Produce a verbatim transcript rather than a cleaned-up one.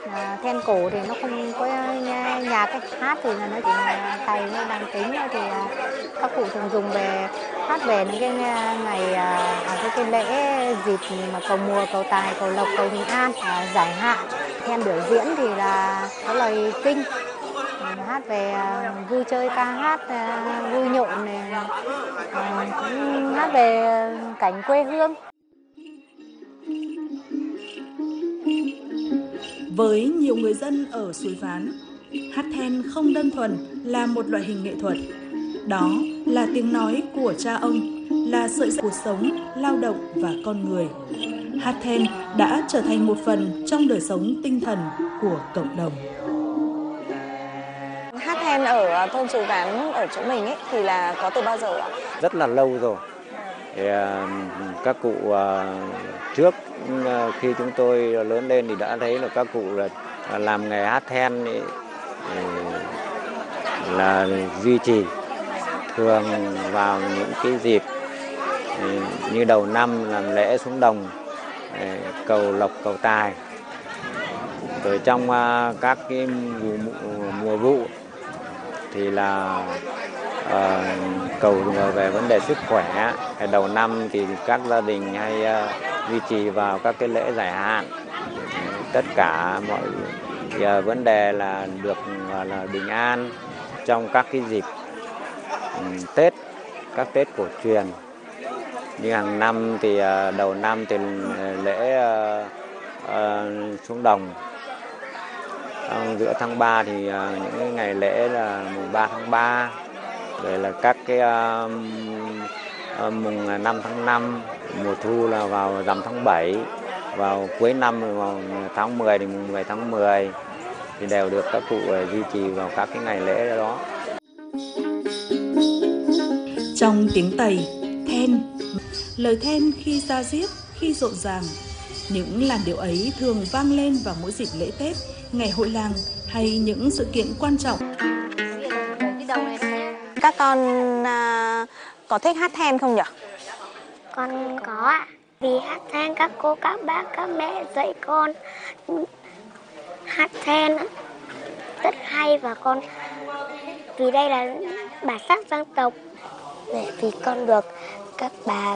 À, then cổ thì nó không có nhà, nhạc ấy. Hát thì là nó chỉ là cày hay đàn tính thôi, thì à, các cụ thường dùng về hát về những cái ngày à, à, cái, cái lễ dịp mà cầu mùa, cầu tài, cầu lộc, cầu bình an, à, giải hạn. Then biểu diễn thì là có lời kinh, hát về à, vui chơi ca hát à, vui nhộn này, à, cũng hát về cảnh quê hương. Với nhiều người dân ở Suối Ván, hát then không đơn thuần là một loại hình nghệ thuật. Đó là tiếng nói của cha ông, là sợi dây cuộc sống, lao động và con người. Hát then đã trở thành một phần trong đời sống tinh thần của cộng đồng. Hát then ở thôn Suối Ván ở chỗ mình ấy thì là có từ bao giờ ạ? Rất là lâu rồi. Thì, à, các cụ à, trước à, khi chúng tôi lớn lên thì đã thấy là các cụ là à, làm nghề hát then thì, thì là duy trì, thường vào những cái dịp thì, như đầu năm làm lễ xuống đồng, cầu lộc cầu tài, rồi trong à, các cái mùa, mùa vụ thì là uh, cầu về vấn đề sức khỏe. Đầu năm thì các gia đình hay uh, duy trì vào các cái lễ giải hạn. Tất cả mọi uh, vấn đề là được uh, là bình an trong các cái dịp um, Tết, các Tết cổ truyền. Như hàng năm thì uh, đầu năm thì lễ uh, uh, xuống đồng. Giữa tháng ba thì uh, những ngày lễ là mùng ba tháng ba, rồi là các cái uh, uh, mùng năm tháng năm, mùa thu là vào rằm tháng bảy, vào cuối năm vào tháng mười thì mùng mười tháng mười thì đều được các cụ uh, duy trì vào các cái ngày lễ đó. Trong tiếng Tây, then, lời then khi ra diết, khi rộn ràng, những làn điệu ấy thường vang lên vào mỗi dịp lễ Tết, ngày hội làng hay những sự kiện quan trọng. Các con à, có thích hát then không nhỉ? Con có ạ. Vì hát then các cô, các bác, các mẹ dạy con hát then rất hay, và con vì đây là bản sắc dân tộc, để vì con được các bà